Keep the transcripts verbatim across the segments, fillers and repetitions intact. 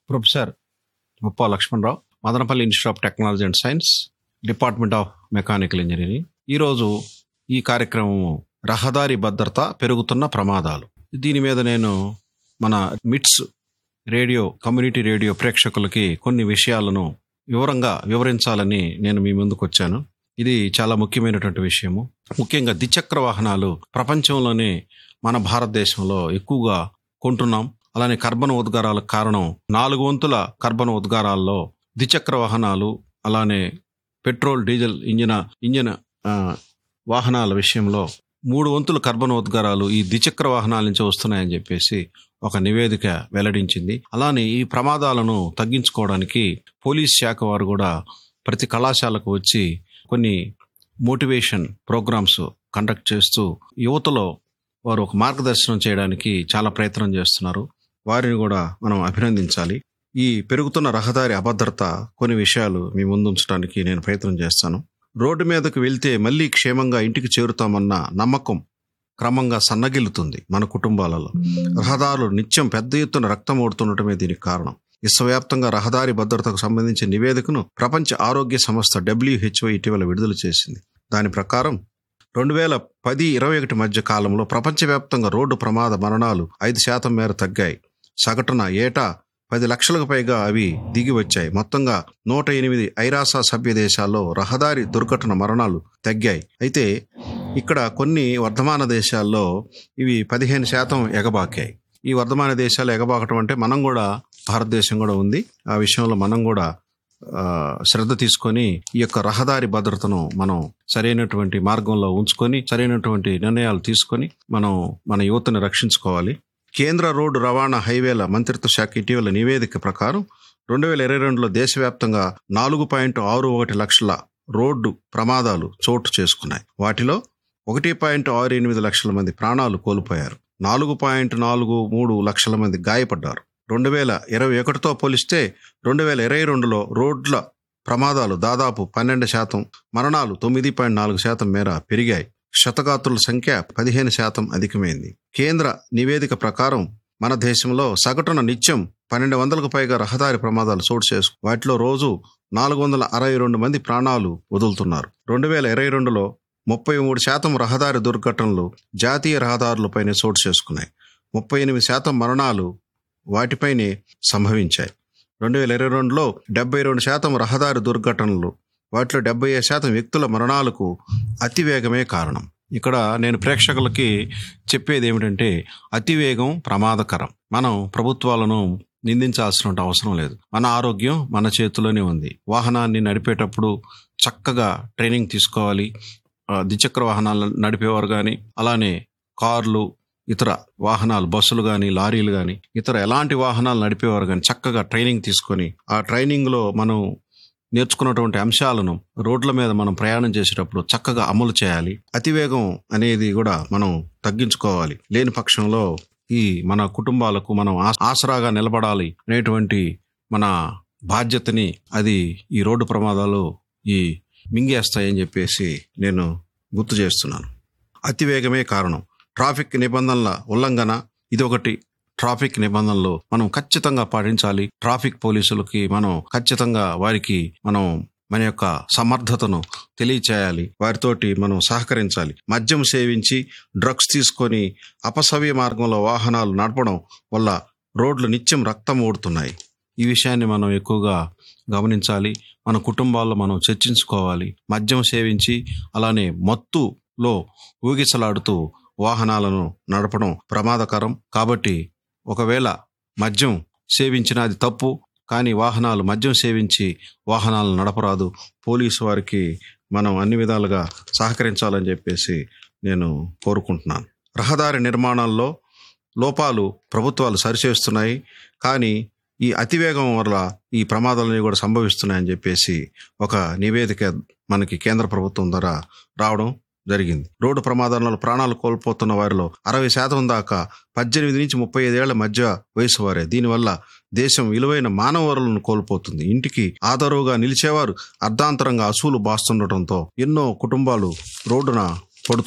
Professor Muppa Lakshmanarao, Madanapalle institute of technology and science, department of mechanical engineering. ఈరోజు ఈ కార్యక్రమం రహదారి భద్రత, పెరుగుతున్న ప్రమాదాలు. దీని మీద నేను మన మిట్స్ రేడియో కమ్యూనిటీ రేడియో ప్రేక్షకులకి కొన్ని విషయాలను వివరంగా వివరించాలని నేను మీ ముందుకు వచ్చాను. ఇది చాలా ముఖ్యమైనటువంటి విషయము. ముఖ్యంగా ద్విచక్ర వాహనాలు ప్రపంచంలోనే మన భారతదేశంలో ఎక్కువగా కొంటున్నాం. అలానే కర్బన ఉద్గారాలకు కారణం నాలుగు వంతుల కర్బన ఉద్గారాల్లో ద్విచక్ర వాహనాలు, అలానే పెట్రోల్ డీజిల్ ఇంజిన ఇంజిన్ ఆ, వాహనాల విషయంలో మూడు వంతుల కర్బన ఉద్గారాలు ఈ ద్విచక్ర వాహనాల నుంచి వస్తున్నాయని చెప్పేసి ఒక నివేదిక వెల్లడించింది. అలానే ఈ ప్రమాదాలను తగ్గించుకోవడానికి పోలీస్ శాఖ వారు కూడా ప్రతి కళాశాలకు వచ్చి కొన్ని మోటివేషన్ ప్రోగ్రామ్స్ కండక్ట్ చేస్తూ యువతలో వారు ఒక మార్గదర్శనం చేయడానికి చాలా ప్రయత్నం చేస్తున్నారు. వారిని కూడా మనం అభినందించాలి. ఈ పెరుగుతున్న రహదారి అభద్రత కొన్ని విషయాలు మీ ముందు ఉంచడానికి నేను ప్రయత్నం చేస్తాను. రోడ్డు మీదకు వెళ్తే మళ్ళీ క్షేమంగా ఇంటికి చేరుతామన్న నమ్మకం క్రమంగా సన్నగిల్లుతుంది మన కుటుంబాలలో. రహదారులు నిత్యం పెద్ద ఎత్తున రక్తం ఓడుతుండటమే దీనికి కారణం. విశ్వవ్యాప్తంగా రహదారి భద్రతకు సంబంధించిన నివేదికను ప్రపంచ ఆరోగ్య సంస్థ డబ్ల్యూహెచ్ఓ ఇటీవల విడుదల చేసింది. దాని ప్రకారం రెండు వేల పది ఇరవై ఒకటి మధ్య కాలంలో ప్రపంచవ్యాప్తంగా రోడ్డు ప్రమాద మరణాలు ఐదు శాతం మేర తగ్గాయి. సగటున ఏటా పది లక్షలకు పైగా అవి దిగి వచ్చాయి. మొత్తంగా నూట ఎనిమిది ఐరాస సభ్య దేశాల్లో రహదారి దుర్ఘటన మరణాలు తగ్గాయి. అయితే ఇక్కడ కొన్ని వర్ధమాన దేశాల్లో ఇవి పదిహేను శాతం ఎగబాకాయి. ఈ వర్ధమాన దేశాలు ఎగబాకటం అంటే మనం కూడా, భారతదేశం కూడా ఉంది. ఆ విషయంలో మనం కూడా ఆ, శ్రద్ధ తీసుకొని ఈ యొక్క రహదారి భద్రతను మనం సరైనటువంటి మార్గంలో ఉంచుకొని సరైనటువంటి నిర్ణయాలు తీసుకొని మనం మన యువతను రక్షించుకోవాలి. కేంద్ర రోడ్డు రవాణా హైవేల మంత్రిత్వ శాఖ ఇటీవల నివేదిక ప్రకారం రెండు వేల ఇరవై రెండులో దేశవ్యాప్తంగా నాలుగు పాయింట్ ఆరు ఒకటి లక్షల రోడ్డు ప్రమాదాలు చోటు చేసుకున్నాయి. వాటిలో ఒకటి పాయింట్ ఆరు ఎనిమిది లక్షల మంది ప్రాణాలు కోల్పోయారు. నాలుగు పాయింట్ నాలుగు మూడు లక్షల మంది గాయపడ్డారు. రెండు వేల ఇరవై ఒకటితో పోలిస్తే రెండు వేల ఇరవై రెండులో రోడ్ల ప్రమాదాలు దాదాపు పన్నెండు శాతం, మరణాలు తొమ్మిది పాయింట్ నాలుగు శాతం మేర పెరిగాయి. క్షతగాత్రుల సంఖ్య పదిహేను శాతం అధికమైంది. కేంద్ర నివేదిక ప్రకారం మన దేశంలో సగటున నిత్యం పన్నెండు వందలకు పైగా రహదారి ప్రమాదాలు చోటు చేసుకు వాటిలో రోజు నాలుగు వందల అరవై రెండు మంది ప్రాణాలు వదులుతున్నారు. రెండు వేల ఇరవై రెండులో ముప్పై మూడు శాతం రహదారి దుర్ఘటనలు జాతీయ రహదారులపైనే చోటు చేసుకున్నాయి. ముప్పై ఎనిమిది శాతం మరణాలు వాటిపైనే సంభవించాయి. రెండు వేల ఇరవై రెండులో డెబ్బై రెండు శాతం రహదారి దుర్ఘటనలు, వాటిలో డెబ్బై ఐదు శాతం వ్యక్తుల మరణాలకు అతివేగమే కారణం. ఇక్కడ నేను ప్రేక్షకులకి చెప్పేది ఏమిటంటే, అతివేగం ప్రమాదకరం. మనం ప్రభుత్వాలను నిందించాల్సిన అవసరం లేదు. మన ఆరోగ్యం మన చేతిలోనే ఉంది. వాహనాన్ని నడిపేటప్పుడు చక్కగా ట్రైనింగ్ తీసుకోవాలి. ద్విచక్ర వాహనాలు నడిపేవారు కానీ, అలానే కార్లు, ఇతర వాహనాలు, బస్సులు కానీ, లారీలు కానీ, ఇతర ఎలాంటి వాహనాలు నడిపేవారు కానీ చక్కగా ట్రైనింగ్ తీసుకొని ఆ ట్రైనింగ్లో మనం నేర్చుకున్నటువంటి అంశాలను రోడ్ల మీద మనం ప్రయాణం చేసేటప్పుడు చక్కగా అమలు చేయాలి. అతివేగం అనేది కూడా మనం తగ్గించుకోవాలి. లేని పక్షంలో ఈ మన కుటుంబాలకు మనం ఆసరాగా నిలబడాలి అనేటువంటి మన బాధ్యతని అది ఈ రోడ్డు ప్రమాదాలు ఈ మింగేస్తాయని చెప్పేసి నేను గుర్తు చేస్తున్నాను. అతివేగమే కారణం. ట్రాఫిక్ నిబంధనల ఉల్లంఘన ఇది ఒకటి. ట్రాఫిక్ నిబంధనలు మనం ఖచ్చితంగా పాటించాలి. ట్రాఫిక్ పోలీసులకి మనం ఖచ్చితంగా వారికి మనం మన యొక్క సమర్థతను తెలియచేయాలి. వారితోటి మనం సహకరించాలి. మద్యం సేవించి డ్రగ్స్ తీసుకొని అపసవ్య మార్గంలో వాహనాలు నడపడం వల్ల రోడ్లు నిత్యం రక్తం ఓడుతున్నాయి. ఈ విషయాన్ని మనం ఎక్కువగా గమనించాలి. మన కుటుంబాల్లో మనం చర్చించుకోవాలి. మద్యం సేవించి అలానే మత్తులో ఊగిసలాడుతూ వాహనాలను నడపడం ప్రమాదకరం. కాబట్టి ఒకవేళ మద్యం సేవించిన అది తప్పు, కానీ వాహనాలు మద్యం సేవించి వాహనాలను నడపరాదు. పోలీసు వారికి మనం అన్ని విధాలుగా సహకరించాలని చెప్పేసి నేను కోరుకుంటున్నాను. రహదారి నిర్మాణాల్లో లోపాలు ప్రభుత్వాలు సరిచేస్తున్నాయి, కానీ ఈ అతివేగం వల్ల ఈ ప్రమాదాలన్నీ కూడా సంభవిస్తున్నాయని చెప్పేసి ఒక నివేదిక మనకి కేంద్ర ప్రభుత్వం ద్వారా రావడం జరిగింది. రోడ్డు ప్రమాదాలలో ప్రాణాలు కోల్పోతున్న వారిలో అరవై శాతం దాకా పద్దెనిమిది నుంచి ముప్పై ఐదేళ్ల మధ్య వయసు వారే. దీనివల్ల దేశం విలువైన మానవ వనరులను కోల్పోతుంది. ఇంటికి ఆధారుగా నిలిచేవారు అర్ధాంతరంగా అసూలు బాస్తుండటంతో ఎన్నో కుటుంబాలు రోడ్డున పడుతున్నాయి.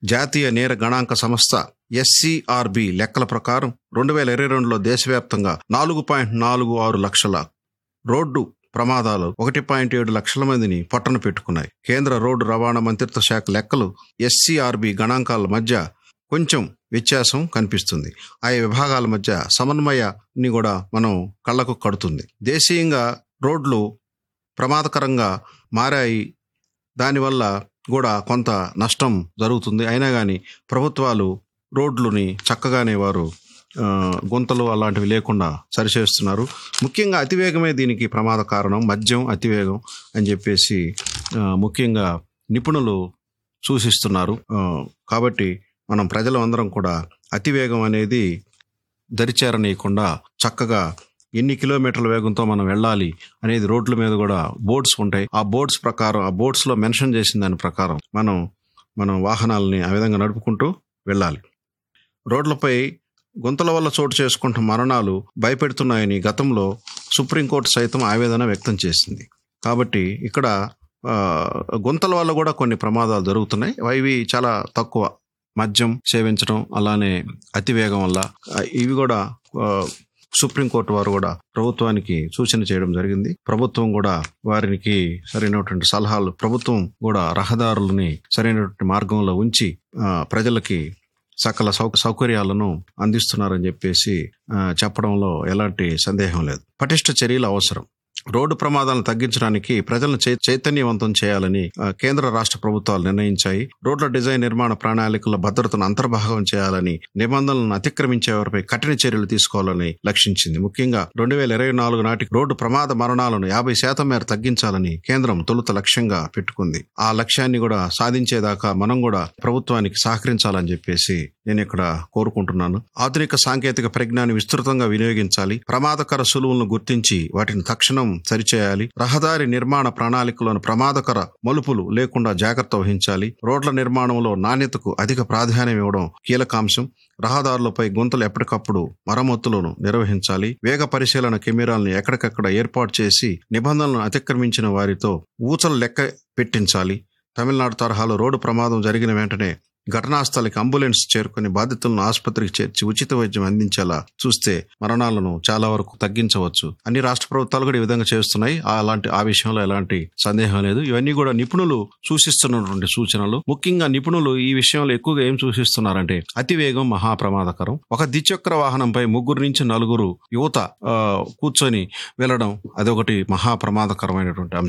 జాతీయ నేర గణాంక సంస్థ ఎస్సీఆర్బి లెక్కల ప్రకారం రెండు వేల ఇరవై రెండులో దేశవ్యాప్తంగా నాలుగు పాయింట్ నాలుగు ఆరు లక్షల రోడ్డు ప్రమాదాలు ఒకటి పాయింట్ ఏడు లక్షల మందిని పొట్టన పెట్టుకున్నాయి. కేంద్ర రోడ్డు రవాణా మంత్రిత్వ శాఖ లెక్కలు ఎస్సీఆర్బి గణాంకాల మధ్య కొంచెం వ్యత్యాసం కనిపిస్తుంది. ఆయా విభాగాల మధ్య సమన్వయాన్ని కూడా మనం కళ్ళకు కడుతుంది. దేశీయంగా రోడ్లు ప్రమాదకరంగా మారాయి, దానివల్ల కూడా కొంత నష్టం జరుగుతుంది. అయినా కానీ ప్రభుత్వాలు రోడ్లుని చక్కగానే వారు గుంతలు అలాంటివి లేకుండా సరిచేస్తున్నారు. ముఖ్యంగా అతివేగమే దీనికి ప్రమాద కారణం, మద్యం, అతివేగం అని చెప్పేసి ముఖ్యంగా నిపుణులు సూచిస్తున్నారు. కాబట్టి మనం ప్రజలు అందరం కూడా అతివేగం అనేది దరిచేరనీయకుండా చక్కగా ఎన్ని కిలోమీటర్ల వేగంతో మనం వెళ్ళాలి అనేది రోడ్ల మీద కూడా బోర్డ్స్ ఉంటాయి. ఆ బోర్డ్స్ ప్రకారం, ఆ బోర్డ్స్లో మెన్షన్ చేసిన దాని ప్రకారం మనం మనం వాహనాలని ఆ విధంగా నడుపుకుంటూ వెళ్ళాలి. రోడ్లపై గుంతల వల్ల చోటు చేసుకుంటున్న మరణాలు భయపెడుతున్నాయని గతంలో సుప్రీంకోర్టు సైతం ఆవేదన వ్యక్తం చేసింది. కాబట్టి ఇక్కడ గుంతల వల్ల కూడా కొన్ని ప్రమాదాలు జరుగుతున్నాయి. ఇవి చాలా తక్కువ. మద్యం సేవించడం, అలానే అతివేగం వల్ల ఇవి కూడా సుప్రీంకోర్టు వారు కూడా ప్రభుత్వానికి సూచన చేయడం జరిగింది. ప్రభుత్వం కూడా వారికి సరైనటువంటి సలహాలు, ప్రభుత్వం కూడా రహదారులని సరైనటువంటి మార్గంలో ఉంచి ప్రజలకి సకల సౌ సౌకర్యాలను అందిస్తున్నారని చెప్పేసి చెప్పడంలో ఎలాంటి సందేహం లేదు. పటిష్ట చర్యలు అవసరం. రోడ్డు ప్రమాదాలను తగ్గించడానికి ప్రజలను చైతన్యవంతం చేయాలని కేంద్ర రాష్ట్ర ప్రభుత్వాలు నిర్ణయించాయి. రోడ్ల డిజైన్, నిర్మాణ ప్రణాళికల భద్రతను అంతర్భాగం చేయాలని, నిబంధనలను అతిక్రమించే వారిపై కఠిన చర్యలు తీసుకోవాలని లక్షించింది. ముఖ్యంగా రెండు వేల ఇరవై నాలుగు నాటికి రోడ్డు ప్రమాద మరణాలను యాభై శాతం మేర తగ్గించాలని కేంద్రం తొలుత లక్ష్యంగా పెట్టుకుంది. ఆ లక్ష్యాన్ని కూడా సాధించేదాకా మనం కూడా ప్రభుత్వానికి సహకరించాలని చెప్పేసి నేను ఇక్కడ కోరుకుంటున్నాను. ఆధునిక సాంకేతిక పరిజ్ఞానాన్ని విస్తృతంగా వినియోగించాలి. ప్రమాదకర సులువులను గుర్తించి వాటిని తక్షణం సరిచేయాలి. రహదారి నిర్మాణ ప్రణాళికలోని ప్రమాదకర మలుపులు లేకుండా జాగ్రత్త వహించాలి. రోడ్ల నిర్మాణంలో నాణ్యతకు అధిక ప్రాధాన్యం ఇవ్వడం కీలకాంశం. రహదారులపై గుంతలు ఎప్పటికప్పుడు మరమ్మతులను నిర్వహించాలి. వేగ పరిశీలన కెమెరాలను ఎక్కడికక్కడ ఏర్పాటు చేసి నిబంధనలను అతిక్రమించిన వారితో ఊచలు లెక్క పెట్టించాలి. తమిళనాడు తరహాలో రోడ్డు ప్రమాదం జరిగిన వెంటనే ఘటనా స్థలికి అంబులెన్స్ చేరుకుని బాధితులను ఆసుపత్రికి చేర్చి ఉచిత వైద్యం అందించేలా చూస్తే మరణాలను చాలా వరకు తగ్గించవచ్చు. అన్ని రాష్ట్ర ప్రభుత్వాలు కూడా ఈ విధంగా చేస్తున్నాయి. అలాంటి ఆ విషయంలో ఎలాంటి సందేహం లేదు. ఇవన్నీ కూడా నిపుణులు సూచిస్తున్నటువంటి సూచనలు. ముఖ్యంగా నిపుణులు ఈ విషయంలో ఎక్కువగా ఏం సూచిస్తున్నారంటే అతివేగం మహాప్రమాదకరం. ఒక ద్విచక్ర వాహనంపై ముగ్గురు నుంచి నలుగురు యువత కూర్చొని వెళ్ళడం అదొకటి మహాప్రమాదకరమైనటువంటి అంశం.